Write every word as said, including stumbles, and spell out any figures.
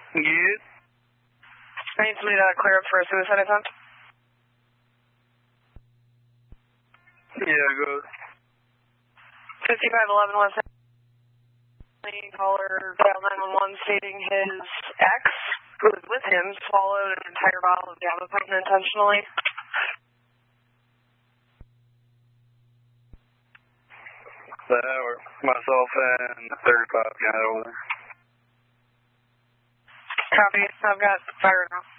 Good. I need somebody to clear up for a suicide attempt. Yeah, good. fifty-five eleven West caller dial nine one one stating his ex, who was with him, swallowed an entire bottle of gabapentin intentionally. That or myself and the thirty-five guy over there. Copy. I've got fire now.